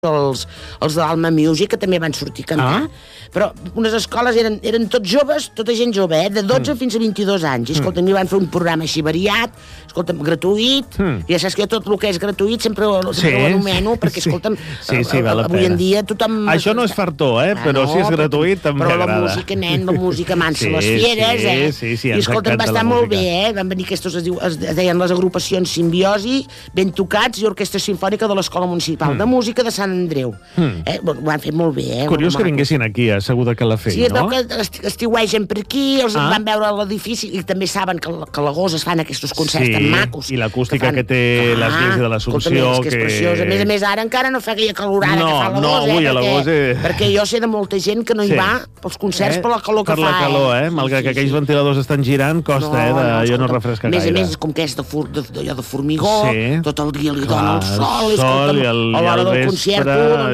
els de l'Alma Music, que també van sortir a cantar. Però unes escoles eren tots joves, tota gent jove, de 12 fins a 22 anys. I, escolta, mi van fer un programa així variat, escolta'm, gratuït. Ja saps que tot el que és gratuït sempre ho anomeno, perquè, escolta'm, avui en dia tothom... Això no és fartó, però si és gratuït també agrada. Però la música, nen, la música mansa les fieres, I, escolta'm, va estar molt bé, Van venir aquests, es deien les agrupacions Simbiosi, Ben Tocats i Orquestra Simfònica de l'Escola Municipal de Música de Sant Andreu. Ho van fer molt bé, Curiós que vinguessin aquí, segur de Calafell, no? Sí, es veu que estiuegen per aquí, els van veure a l'edifici, i també saben que a l'agost es fan aquests concerts tan macos. I l'acústica que té l'Església de l'Assumpció, que és preciós. A més, ara encara no fa aquella calorada que fa l'agost, perquè jo sé de molta gent que no hi va pels concerts per la calor que fa. Per la calor, malgrat que aquells ventiladors estan girant, costa, jo no refresca gaire. A més, com que és de formigó, tot el dia li dona el sol, a l'hora del concert,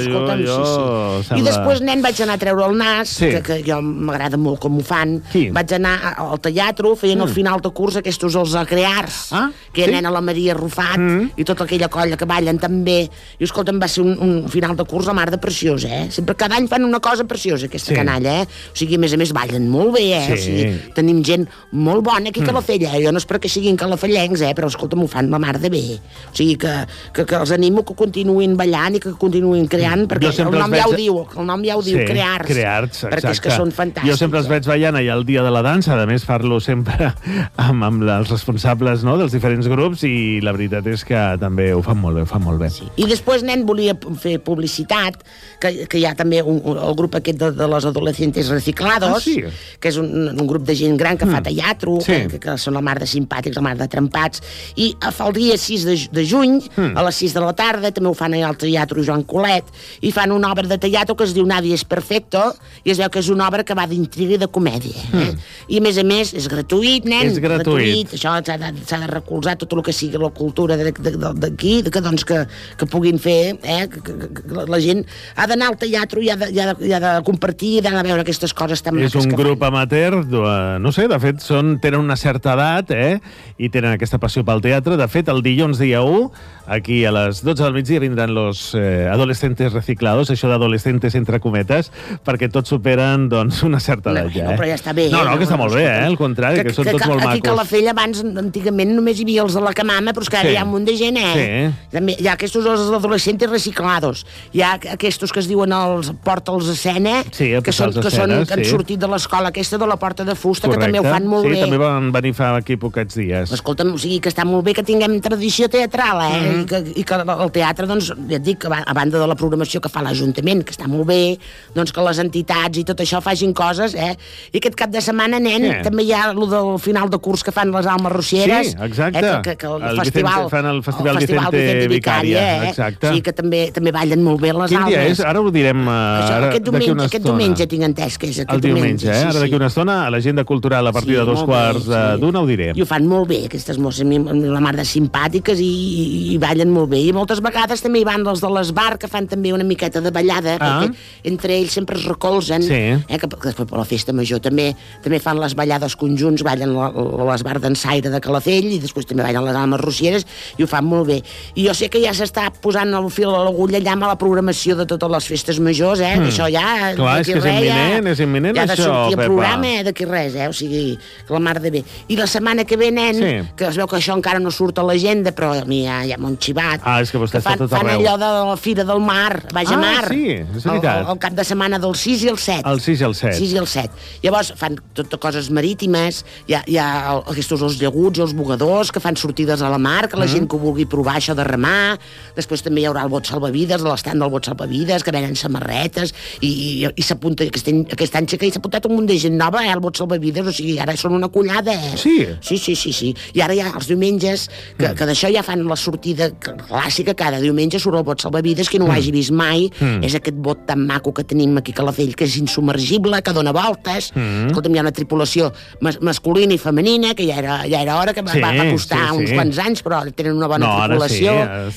I després, nen, vaig anar a treure el nas, que jo m'agrada molt com ho fan. Vaig anar al teatre, feien al final de curs aquests els Acrears, que hi ha nena la Maria Rufat i tota aquella colla que ballen també. I, escolta'm, va ser un final de curs a mar de preciós, Sempre, cada any fan una cosa preciosa, aquesta canalla, O sigui, a més, ballen molt bé, O sigui, tenim gent molt bona aquí a Calafell, Jo no és perquè siguin calafellencs, però, escolta'm, ho fan la mar de bé. O sigui, que els animo que continuïn ballant i que continuïn creant, perquè el nom ja ho diu, Crearts, perquè és que són fantàstics. Jo sempre els veig ballant allà el dia de la dansa, a més parlo sempre amb els responsables dels diferents grups, i la veritat és que també ho fan molt bé, I després, nen, volia fer publicitat, que hi ha també el grup aquest de los adolescentes reciclados, que és un grup de gent gran que fa teatre, que són la mar de simpàtics, la mar de trempats, i el dia 6 de juny, a les 6 de la tarda, també ho fan allà al Teatre Joan Colet, i fan una obra de teatre que es diu Nadie es perfecto, i es veu que és una obra que va d'intriga i de comèdia. I, a més, és gratuït, nen. És gratuït. Això s'ha de recolzar tot el que sigui la cultura d'aquí, que puguin fer, que la gent ha d'anar al teatre i ha de compartir, i d'anar a veure aquestes coses tan maques que fan. És un grup amateur, no sé, de fet, tenen una certa edat, i tenen aquesta passió pel teatre. De fet, el dilluns dia 1, aquí a les 12 del migdia vindran los adolescentes reciclados, això d'adolescentes entre cometes, perquè tots superen, doncs, una certa edat ja. Però ja està bé. No, que està molt bé, al contrari, que són tots molt macos. Aquí a Calafell abans, antigament, només hi havia els de la Camama, però és que ara hi ha un munt de gent, Hi ha aquests els adolescentes reciclados, hi ha aquests que es diuen els Porta'ls a Escena, que han sortit de l'escola aquesta de la Porta de Fusta, que també ho fan molt bé. Sí, també van venir fa aquí poquets dies. Escolta'm, o sigui que està molt bé que tinguem tradició teatral, i que el teatre, doncs, ja et dic, a banda de la programació que fa l'Ajuntament, que està molt bé, doncs que les entitats i tot això facin coses, I aquest cap de setmana, nen, també hi ha el del final de curs que fan les Almes Rocieres. Sí, exacte. Que el festival Vicente Vicaria, exacte. Sí, que també ballen molt bé les Almes. Quin dia és? Ara ho direm aquest diumenge tinc entès que és el diumenge, ara d'aquí una estona, a l'agenda cultural a partir de 2:15 ho direm. I ho fan molt bé, aquestes mosses, la mar de simpàtiques, i ballen molt bé. I moltes vegades també hi van els de l'Esbar, que fan també una miqueta de ballada, perquè entre ells sempre es recolzen, que després per la festa major també fan les ballades conjunts, ballen l'Esbar d'Ensaire de Calafell, i després també ballen les Almes Rocieres, i ho fan molt bé. I jo sé que ja s'està posant el fil a l'agulla allà amb la programació de totes les festes majors, que això ja... Clar, és que és imminent, ja ha de això, sortir el programa, d'aquí res, o sigui, que la mar de bé. I la setmana que ve, nen, que es veu que això encara no surt a l'agenda, però a mi ja m'ho han xivat, és que vostè està tot fan arreu. allò de la Fira del Mar, Baix a Mar, és veritat. el cap de setmana del 6 i el 7. El 6 i el 7. 6 i el 7. Llavors fan tot coses marítimes, hi ha aquests els llaguts, els bugadors, que fan sortides a la mar, que la gent que ho vulgui provar això de remar. Després també hi haurà el bot salvavides, l'estand del bot salvavides, que venen samarretes, i s'apunta, aquest any sí que s'ha apuntat un munt de gent nova, al bot salvavides, o sigui, ara són una collada, Sí? Sí. I ara ja els diumenges, que d'això ja fan la sortida clàssica, cada diumenge surt el bot salvavides, qui no ho hagi vist mai, és aquest bot tan maco que tenim aquí a Calafell, que és insubmergible, que dona voltes. Escolta'm, hi ha una tripulació masculina i femenina, que ja era hora, que va costar uns quants anys, però tenen una bona tripulació.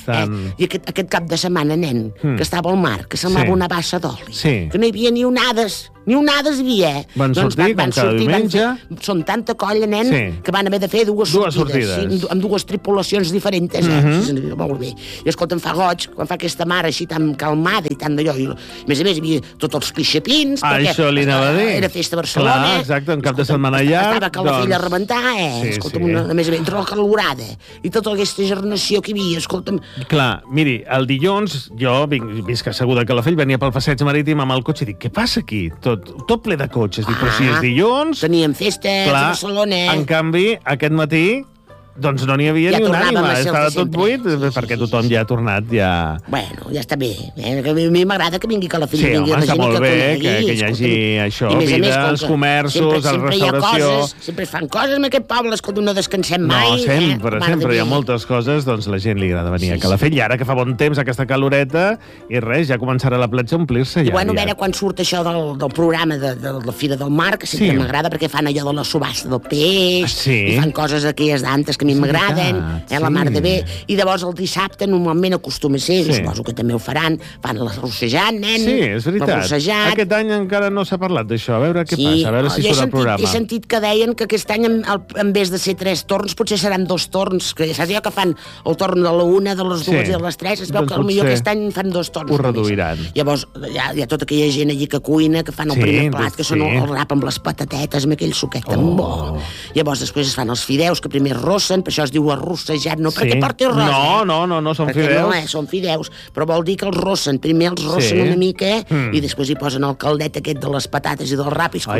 I aquest cap de setmana, nen, que estava al mar, que semblava una bassa d'oli, que no hi havia ni onades, Ni un A desvia. Van sortir, com cada diumenge. Són tanta colla, nen, que van haver de fer dues sortides. Amb dues tripulacions diferents, molt bé. I escolta, em fa goig, quan fa aquesta mare així tan calmada i tan d'allò. A més, hi havia tots els pixapins, perquè era festa a Barcelona. Clar, exacte, un cap de setmana llarg. Estava Calafell a rebentar, escolta'm, a més, entre la calorada i tota aquesta gernació que hi havia, escolta'm. Clar, miri, el dilluns jo visc asseguda a Calafell, venia pel passeig marítim amb el cotxe i dic, què passa aquí? Tot ple de cotxes. Dic, però si és dilluns... Teníem festes a Barcelona. En canvi, aquest matí... Doncs no n'hi havia ni una ànima, estava tot buit, perquè tothom ja ha tornat, ja... Bueno, ja està bé. A mi m'agrada que vingui Calafell. Sí, home, està molt bé que hi hagi això, vida, els comerços, la restauració... Sempre es fan coses en aquest poble, escolta, no descansem mai. No, sempre hi ha moltes coses, doncs la gent li agrada venir a Calafell, i ara que fa bon temps, aquesta caloreta, i res, ja començarà la platja a omplir-se. I bueno, a veure quan surt això del programa de la Fira del Mar, que sempre m'agrada, perquè fan allò de la subhasta del peix, i fan coses aquelles d'antes que a mi m'agraden, la mar de bé, i llavors el dissabte normalment acostuma a ser, suposo que també ho faran, fan l'arrossejant, nen. Sí, és veritat. Aquest any encara no s'ha parlat d'això, a veure què passa, a veure si surt el programa. He sentit que deien que aquest any, en vez de ser 3 torns, potser seran 2 torns, que saps allò que fan el torn de la 1, de les 2 i de les 3, es veu que potser aquest any fan 2 torns. Ho reduiran. Llavors, hi ha tota aquella gent allí que cuina, que fan el primer plat, que són el rap amb les patatetes, amb aquell suquet tan bo. Llavors, després es fan els fideus, que primer rossen, per això es diu arrossejat, no perquè porti rosa. No, són fideus. No, són fideus, però vol dir que els rossen. Primer els rossen una mica, i després hi posen el caldet aquest de les patates i del rap, i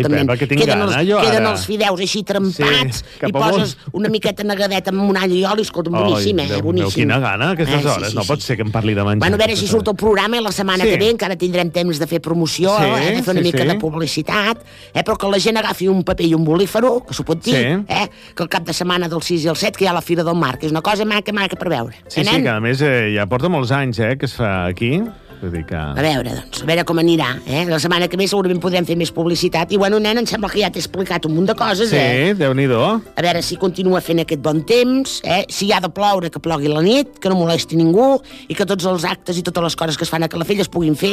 queden els fideus així trempats, i poses una miqueta negadeta amb un all i oli, escolta, boníssim, boníssim. Quina gana, aquestes hores, no pot ser que em parli de menjar. Bueno, a veure si surt el programa, i la setmana que ve encara tindrem temps de fer promoció, de fer una mica de publicitat, però que la gent agafi un paper i un bolífero, que s'ho pot dir, que el cap de setmana del 6 i el 7, que hi ha la Fira del Mar, que és una cosa maca per veure. Sí, que a més ja porta molts anys que es fa aquí. A veure, doncs, a veure com anirà. La setmana que ve segurament podrem fer més publicitat. I bueno, nen, em sembla que ja t'he explicat un munt de coses, Sí, Déu-n'hi-do. A veure si continua fent aquest bon temps, si hi ha de ploure, que plogui la nit, que no molesti ningú, i que tots els actes i totes les coses que es fan a Calafell es puguin fer,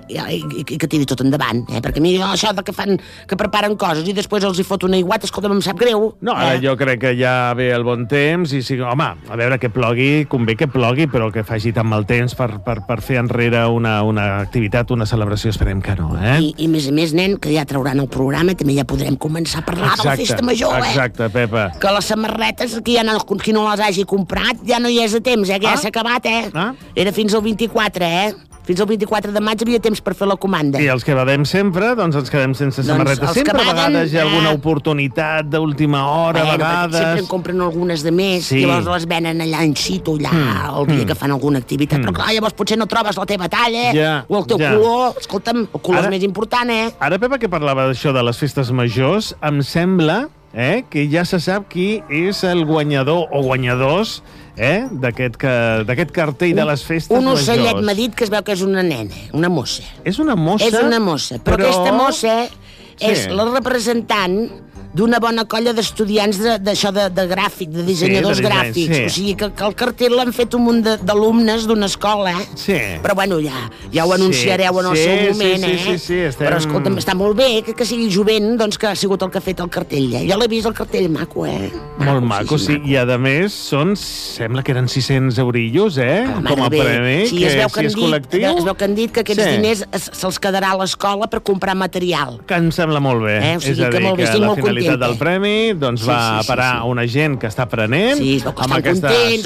i que tiri tot endavant, perquè a mi això que preparen coses i després els hi fot una aiguata, escolta, em sap greu. No, ara jo crec que ja ve el bon temps, i sí, home, a veure, que plogui, convé que plogui, però que faci tan mal temps per fer enrere una activitat, una celebració, esperem que no, I a més, nen, que ja trauran el programa, també ja podrem començar a parlar de la festa major, Exacte, Pepa. Que les samarretes, qui no les hagi comprat, ja no hi és a temps, que ja s'ha acabat, Era fins al 24, Fins al 24 de maig havia temps per fer la comanda. I els que badem sempre, doncs ens quedem sense samarretes. Sempre a vegades hi ha alguna oportunitat d'última hora, a vegades... Sempre en compren algunes de més, llavors les venen allà in situ, allà, el dia que fan alguna activitat. Però clar, llavors potser no trobes la teva talla, o el teu color. Escolta'm, el color és més important, Ara, Pepa, que parlava d'això de les festes majors, em sembla que ja se sap qui és el guanyador o guanyadors d'aquest cartell de les festes majors. Un ocellet m'ha dit que es veu que és una nena, una mossa. És una mossa? És una mossa, però aquesta mossa és la representant d'una bona colla d'estudiants d'això de gràfic, de dissenyadors gràfics. O sigui, que el cartell l'han fet un munt d'alumnes d'una escola, però bueno, ja ho anunciareu en el seu moment, Però escolta'm, està molt bé que sigui jovent, doncs, que ha sigut el que ha fet el cartell, Jo l'he vist, el cartell, maco, Molt maco, sí, i a més sembla que eren 600 eurillos, com a premi, que si és col·lectiu. Es veu que han dit que aquests diners se'ls quedarà a l'escola per comprar material. Que em sembla molt bé. És a dir, que la finalitat del premi, doncs va a parar una gent que està aprenent. Sí, es veu que estan contents,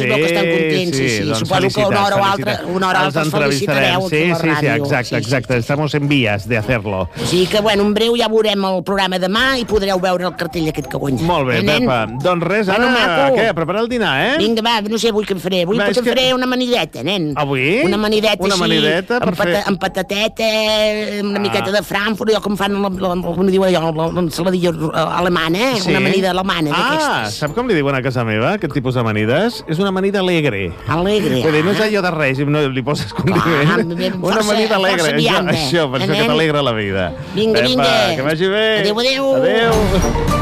Suposo que una hora o altra els felicitareu aquí a la ràdio. Sí, exacte. Estamos en vías de hacerlo. O sigui que, bueno, en breu ja veurem el programa demà i podreu veure el cartell aquest que guanya. Molt bé, Pepa. Doncs res, ara, què? A preparar el dinar, Vinga, va, no sé avui què em faré. Avui potser em faré una amanideta, nen. Avui? Una amanideta així, amb patateta, una miqueta de Frankfurt, allò que em fan, com diu allò, l'ensaladilla alemana, una amanida alemana d'aquestes. Sap com li diuen a casa meva, aquest tipus d'amanides? És una amanida alegre. Alegre, Vull dir, no és allò de res, no li poses condiment. Una amanida alegre, això, per això que t'alegra la vida. Vinga. Que vagi bé. Adéu. Adéu.